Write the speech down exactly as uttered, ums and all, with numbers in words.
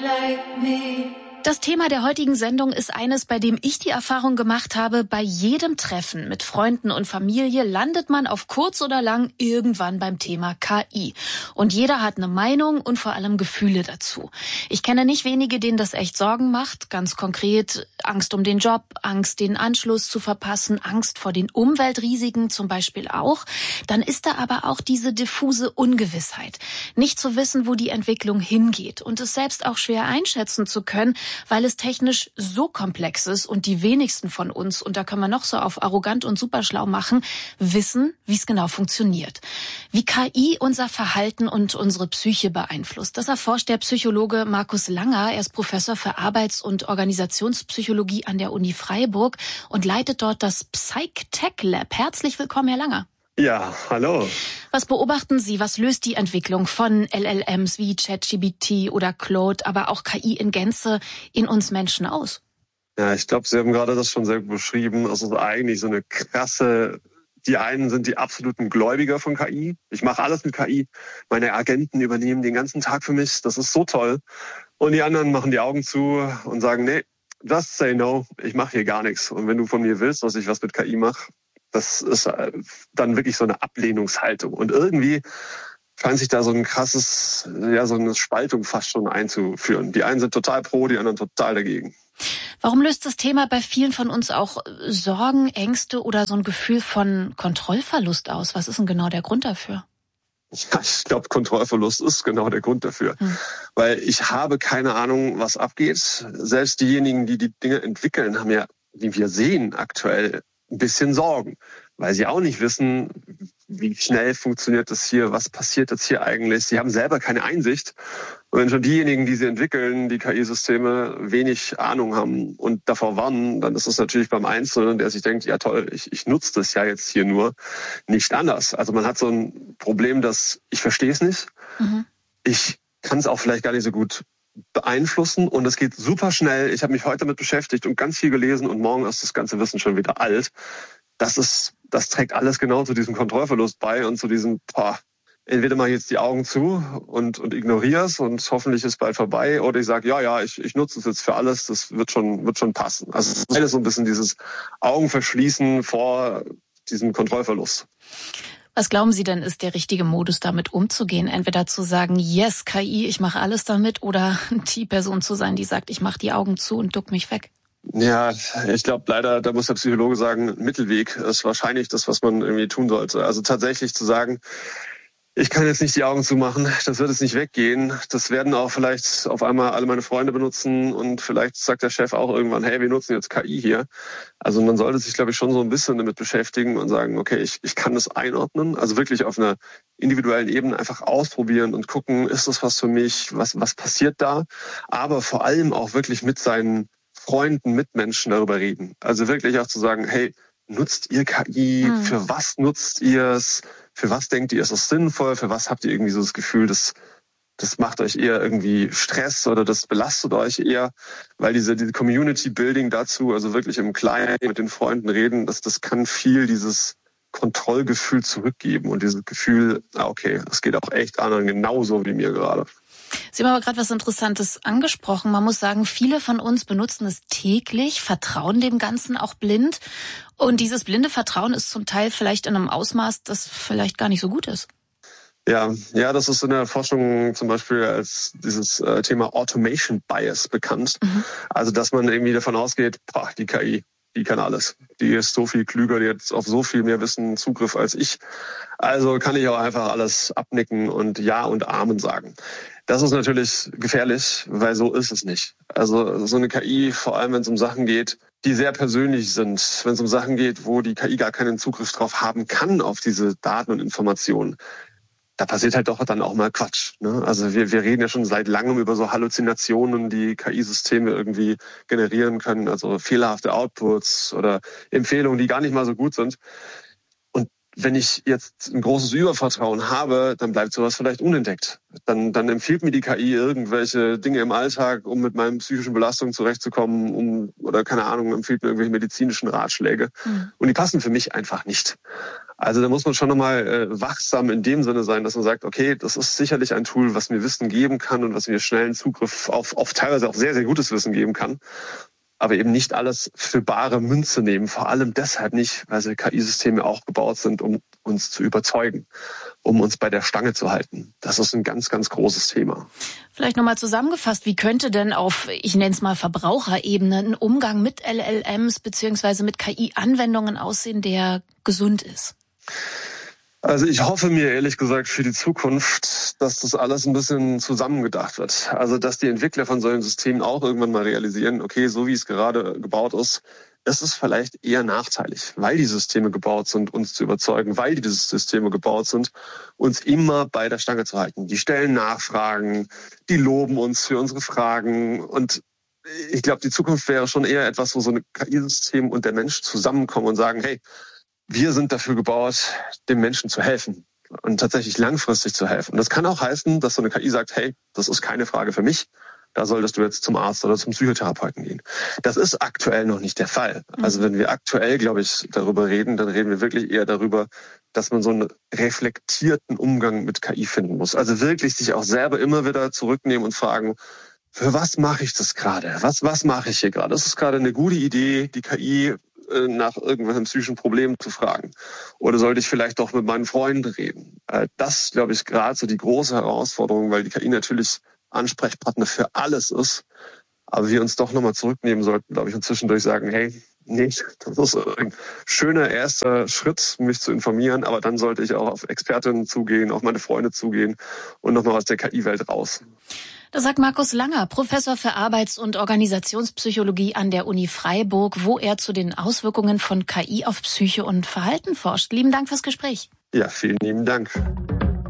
like me. Das Thema der heutigen Sendung ist eines, bei dem ich die Erfahrung gemacht habe, bei jedem Treffen mit Freunden und Familie landet man auf kurz oder lang irgendwann beim Thema K I. Und jeder hat eine Meinung und vor allem Gefühle dazu. Ich kenne nicht wenige, denen das echt Sorgen macht. Ganz konkret Angst um den Job, Angst, den Anschluss zu verpassen, Angst vor den Umweltrisiken zum Beispiel auch. Dann ist da aber auch diese diffuse Ungewissheit. Nicht zu wissen, wo die Entwicklung hingeht und es selbst auch schwer einschätzen zu können, weil es technisch so komplex ist und die wenigsten von uns, und da können wir noch so auf arrogant und superschlau machen, wissen, wie es genau funktioniert. Wie K I unser Verhalten und unsere Psyche beeinflusst, das erforscht der Psychologe Markus Langer. Er ist Professor für Arbeits- und Organisationspsychologie an der Uni Freiburg und leitet dort das Psych-Tech Lab. Herzlich willkommen, Herr Langer. Ja, hallo. Was beobachten Sie? Was löst die Entwicklung von L L Ms wie ChatGPT oder Claude, aber auch K I in Gänze in uns Menschen aus? Ja, ich glaube, Sie haben gerade das schon sehr gut beschrieben. Es ist eigentlich so eine krasse, die einen sind die absoluten Gläubiger von K I. Ich mache alles mit K I. Meine Agenten übernehmen den ganzen Tag für mich. Das ist so toll. Und die anderen machen die Augen zu und sagen, nee, just say no. Ich mache hier gar nichts. Und wenn du von mir willst, dass ich was mit K I mache, das ist dann wirklich so eine Ablehnungshaltung. Und irgendwie scheint sich da so ein krasses, ja, so eine Spaltung fast schon einzuführen. Die einen sind total pro, die anderen total dagegen. Warum löst das Thema bei vielen von uns auch Sorgen, Ängste oder so ein Gefühl von Kontrollverlust aus? Was ist denn genau der Grund dafür? Ja, ich glaube, Kontrollverlust ist genau der Grund dafür. Hm. Weil ich habe keine Ahnung, was abgeht. Selbst diejenigen, die die Dinge entwickeln, haben ja, wie wir sehen, aktuell ein bisschen Sorgen, weil sie auch nicht wissen, wie schnell funktioniert das hier, was passiert jetzt hier eigentlich. Sie haben selber keine Einsicht. Und wenn schon diejenigen, die sie entwickeln, die K I-Systeme, wenig Ahnung haben und davor warnen, dann ist es natürlich beim Einzelnen, der sich denkt, ja toll, ich, ich nutze das ja jetzt hier nur, nicht anders. Also man hat so ein Problem, dass ich verstehe es nicht. Mhm. Ich kann es auch vielleicht gar nicht so gut beeinflussen und es geht super schnell. Ich habe mich heute damit beschäftigt und ganz viel gelesen und morgen ist das ganze Wissen schon wieder alt. Das ist, das trägt alles genau zu diesem Kontrollverlust bei und zu diesem, boah, entweder mache ich jetzt die Augen zu und, und ignoriere es und hoffentlich ist bald vorbei oder ich sage, ja, ja, ich, ich nutze es jetzt für alles, das wird schon, wird schon passen. Also es ist alles so ein bisschen dieses Augenverschließen vor diesem Kontrollverlust. Was glauben Sie denn, ist der richtige Modus, damit umzugehen? Entweder zu sagen, yes, K I, ich mache alles damit, oder die Person zu sein, die sagt, ich mache die Augen zu und duck mich weg? Ja, ich glaube leider, da muss der Psychologe sagen, Mittelweg ist wahrscheinlich das, was man irgendwie tun sollte. Also tatsächlich zu sagen, ich kann jetzt nicht die Augen zumachen, das wird jetzt nicht weggehen. Das werden auch vielleicht auf einmal alle meine Freunde benutzen und vielleicht sagt der Chef auch irgendwann, hey, wir nutzen jetzt K I hier. Also man sollte sich, glaube ich, schon so ein bisschen damit beschäftigen und sagen, okay, ich, ich kann das einordnen. Also wirklich auf einer individuellen Ebene einfach ausprobieren und gucken, ist das was für mich, was, was passiert da? Aber vor allem auch wirklich mit seinen Freunden, Mitmenschen darüber reden. Also wirklich auch zu sagen, hey, nutzt ihr K I? Hm. Für was nutzt ihr es? Für was denkt ihr, ist es sinnvoll? Für was habt ihr irgendwie so das Gefühl, das, das macht euch eher irgendwie Stress oder das belastet euch eher? Weil diese, diese Community-Building dazu, also wirklich im Kleinen mit den Freunden reden, das, das kann viel dieses Kontrollgefühl zurückgeben und dieses Gefühl, okay, es geht auch echt anderen genauso wie mir gerade. Sie haben aber gerade was Interessantes angesprochen. Man muss sagen, viele von uns benutzen es täglich, vertrauen dem Ganzen auch blind. Und dieses blinde Vertrauen ist zum Teil vielleicht in einem Ausmaß, das vielleicht gar nicht so gut ist. Ja, ja, das ist in der Forschung zum Beispiel als dieses äh, Thema Automation Bias bekannt. Mhm. Also, dass man irgendwie davon ausgeht, boah, die K I, die kann alles. Die ist so viel klüger, die hat auf so viel mehr Wissen Zugriff als ich. Also kann ich auch einfach alles abnicken und Ja und Amen sagen. Das ist natürlich gefährlich, weil so ist es nicht. Also so eine K I, vor allem wenn es um Sachen geht, die sehr persönlich sind, wenn es um Sachen geht, wo die K I gar keinen Zugriff drauf haben kann auf diese Daten und Informationen, da passiert halt doch dann auch mal Quatsch. Ne? Also wir, wir reden ja schon seit langem über so Halluzinationen, die K I-Systeme irgendwie generieren können, also fehlerhafte Outputs oder Empfehlungen, die gar nicht mal so gut sind. Und wenn ich jetzt ein großes Übervertrauen habe, dann bleibt sowas vielleicht unentdeckt. Dann, dann empfiehlt mir die K I irgendwelche Dinge im Alltag, um mit meinen psychischen Belastungen zurechtzukommen, um, oder keine Ahnung, empfiehlt mir irgendwelche medizinischen Ratschläge. Mhm. Und die passen für mich einfach nicht. Also da muss man schon nochmal äh, wachsam in dem Sinne sein, dass man sagt, okay, das ist sicherlich ein Tool, was mir Wissen geben kann und was mir schnellen Zugriff auf, auf teilweise auch sehr, sehr gutes Wissen geben kann. Aber eben nicht alles für bare Münze nehmen. Vor allem deshalb nicht, weil diese K I-Systeme auch gebaut sind, um uns zu überzeugen, um uns bei der Stange zu halten. Das ist ein ganz, ganz großes Thema. Vielleicht nochmal zusammengefasst, wie könnte denn auf, ich nenne es mal Verbraucherebene, ein Umgang mit L L Ms beziehungsweise mit K I-Anwendungen aussehen, der gesund ist? Also ich hoffe mir ehrlich gesagt für die Zukunft, dass das alles ein bisschen zusammengedacht wird. Also dass die Entwickler von solchen Systemen auch irgendwann mal realisieren, okay, so wie es gerade gebaut ist, ist es vielleicht eher nachteilig, weil die Systeme gebaut sind, uns zu überzeugen, weil diese Systeme gebaut sind, uns immer bei der Stange zu halten. Die stellen Nachfragen, die loben uns für unsere Fragen und ich glaube, die Zukunft wäre schon eher etwas, wo so ein K I-System und der Mensch zusammenkommen und sagen, hey, wir sind dafür gebaut, dem Menschen zu helfen und tatsächlich langfristig zu helfen. Und das kann auch heißen, dass so eine K I sagt, hey, das ist keine Frage für mich, da solltest du jetzt zum Arzt oder zum Psychotherapeuten gehen. Das ist aktuell noch nicht der Fall. Also wenn wir aktuell, glaube ich, darüber reden, dann reden wir wirklich eher darüber, dass man so einen reflektierten Umgang mit K I finden muss. Also wirklich sich auch selber immer wieder zurücknehmen und fragen, für was mache ich das gerade? Was, was mache ich hier gerade? Das ist gerade eine gute Idee, die K I nach irgendwelchen psychischen Problemen zu fragen? Oder sollte ich vielleicht doch mit meinen Freunden reden? Das, glaube ich, gerade so die große Herausforderung, weil die K I natürlich Ansprechpartner für alles ist, aber wir uns doch nochmal zurücknehmen sollten, glaube ich, und zwischendurch sagen, hey, nee, das ist ein schöner erster Schritt, mich zu informieren, aber dann sollte ich auch auf Expertinnen zugehen, auf meine Freunde zugehen und nochmal aus der K I-Welt raus. Das sagt Markus Langer, Professor für Arbeits- und Organisationspsychologie an der Uni Freiburg, wo er zu den Auswirkungen von K I auf Psyche und Verhalten forscht. Lieben Dank fürs Gespräch. Ja, vielen lieben Dank.